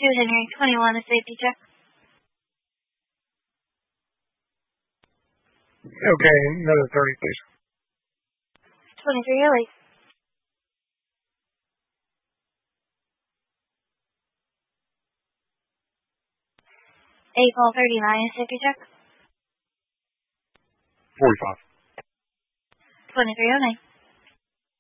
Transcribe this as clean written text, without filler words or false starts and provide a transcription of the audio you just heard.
Henry 21, a safety check. Okay, another 30, please. 23, release. April 39, a safety check. 45. 2309.